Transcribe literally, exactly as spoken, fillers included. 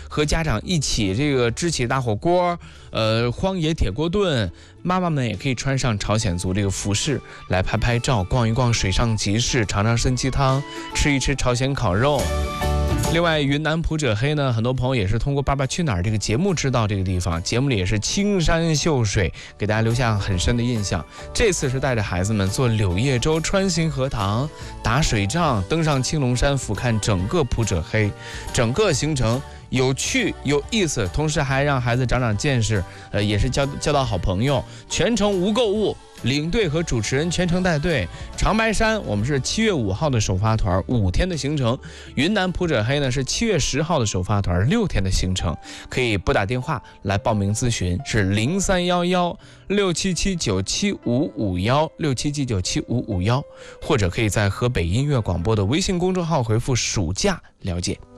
和家长一起这个支起大火锅，呃，荒野铁锅炖。妈妈们也可以穿上朝鲜族这个服饰来拍拍照，逛一逛水上集市，尝尝参鸡汤，吃一吃朝鲜烤肉。另外，云南普者黑呢，很多朋友也是通过《爸爸去哪儿》这个节目知道这个地方，节目里也是青山秀水，给大家留下很深的印象。这次是带着孩子们坐柳叶舟穿行荷塘，打水仗，登上青龙山，俯瞰整个普者黑，整个行程有趣有意思，同时还让孩子长长见识，呃，也是交交到好朋友。全程无购物，领队和主持人全程带队。长白山我们是七月五号的首发团，五天的行程。云南普者黑呢是七月十号的首发团，六天的行程。可以拨打电话来报名咨询，是零三幺幺六七七九七五五幺六七七九七五五幺，或者可以在河北音乐广播的微信公众号回复暑假了解。